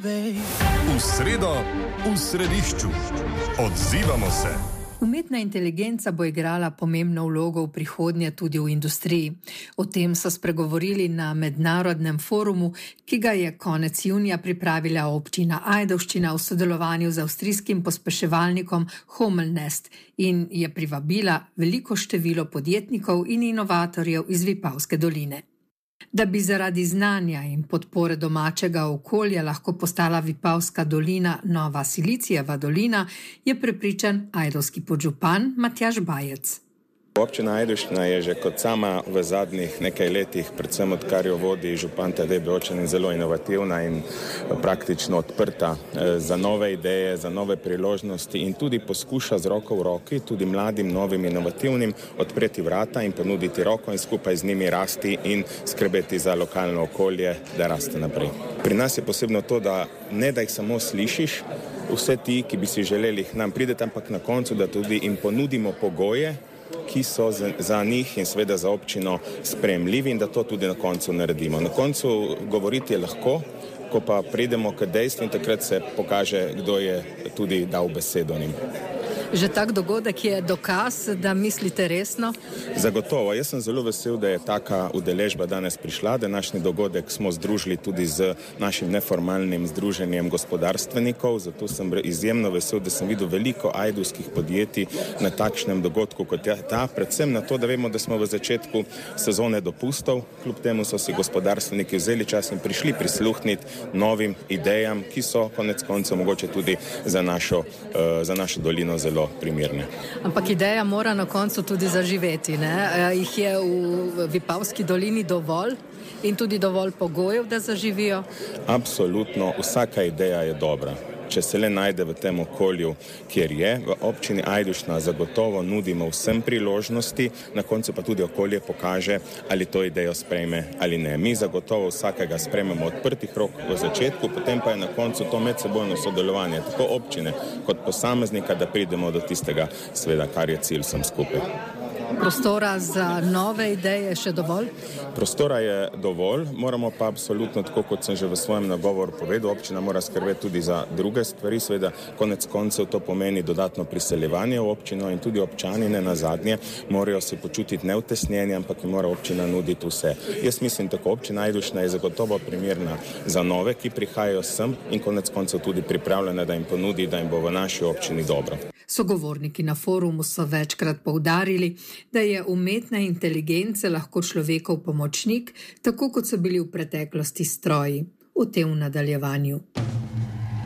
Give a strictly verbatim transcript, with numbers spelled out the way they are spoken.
V sredo, v središču. Odzivamo se. Umetna inteligenca bo igrala pomembno vlogo v prihodnje tudi v industriji. O tem so spregovorili na mednarodnem forumu, ki ga je konec junija pripravila občina Ajdovščina v sodelovanju z avstrijskim pospeševalnikom Homelnest in je privabila veliko število podjetnikov in inovatorjev iz Vipavske doline. Da bi zaradi znanja in podpore domačega okolja lahko postala Vipavska dolina nova Silicijeva dolina, je prepričan ajdovski podžupan Matjaž Bajec. Občina Ajdovščina je že kot sama v zadnjih nekaj letih, predvsem odkar jo vodi župan Tadej Bevčan, zelo inovativna in praktično odprta za nove ideje, za nove priložnosti in tudi poskuša z roko v roki tudi mladim, novim, inovativnim odpreti vrata in ponuditi roko in skupaj z njimi rasti in skrbeti za lokalno okolje, da raste naprej. Pri nas je posebno to, da ne da jih samo slišiš, vse ti, ki bi si želeli k nam prideti, ampak na koncu, da tudi jim ponudimo pogoje, ki so za, za njih in seveda za občino sprejemljivi in da to tudi na koncu naredimo. Na koncu govoriti je lahko, ko pa pridemo k dejstvu in takrat se pokaže, kdo je tudi dal besedo njim. Že tak dogodek je dokaz, da mislite resno? Zagotovo. Jaz sem zelo vesel, da je taka udeležba danes prišla. Današnji dogodek smo združili tudi z našim neformalnim združenjem gospodarstvenikov, zato sem izjemno vesel, da sem videl veliko ajdovskih podjetij na takšnem dogodku kot je ta. Predvsem na to, da vemo, da smo v začetku sezone dopustov, kljub temu so si gospodarstveniki vzeli čas in prišli prisluhniti novim idejam, ki so konec koncev mogoče tudi za našo, uh, za našo dolino zelo primerne. Ampak ideja mora na koncu tudi zaživeti, ne? Jih je v Vipavski dolini dovolj in tudi dovolj pogojev, da zaživijo? Absolutno, vsaka ideja je dobra. Če se le najde v tem okolju, kjer je, v občini Ajdovščina zagotovo nudimo vsem priložnosti, na koncu pa tudi okolje pokaže, ali to idejo sprejme ali ne. Mi zagotovo vsakega sprejmemo odprtih rok v začetku, potem pa je na koncu to medsebojno sodelovanje, tako občine kot posameznika, da pridemo do tistega, sveda, kar je cilj vsem skupaj. Prostora za nove ideje še dovolj? Prostora je dovolj, moramo pa absolutno, tako kot sem že v svojem nagovoru povedal, občina mora skrbeti tudi za druge stvari, seveda konec koncev to pomeni dodatno priseljevanje v občino in tudi občani ne nazadnje morajo se počutiti neutesnjeni, ampak jim mora občina nuditi vse. Jaz mislim tako, občina Ajdovščina je zagotovo primerna za nove, ki prihajajo sem in konec koncev tudi pripravljena, da jim ponudi, da jim bo v naši občini dobro. Sogovorniki na forumu so večkrat poudarili, da je umetna inteligenca lahko človekov pomočnik, tako kot so bili v preteklosti stroji. O tem v nadaljevanju.